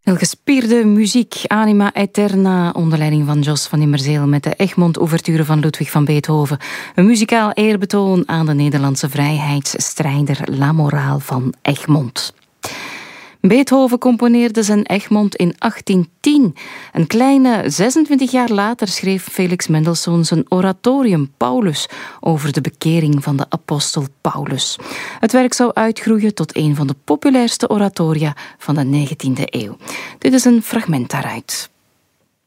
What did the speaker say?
Heel gespierde muziek, Anima Eterna, onder leiding van Jos van Immerzeel met de Egmond-ouverture van Ludwig van Beethoven. Een muzikaal eerbetoon aan de Nederlandse vrijheidsstrijder La Moraal van Egmond. Beethoven componeerde zijn Egmond in 1810. Een kleine 26 jaar later schreef Felix Mendelssohn zijn oratorium Paulus over de bekering van de apostel Paulus. Het werk zou uitgroeien tot een van de populairste oratoria van de 19e eeuw. Dit is een fragment daaruit.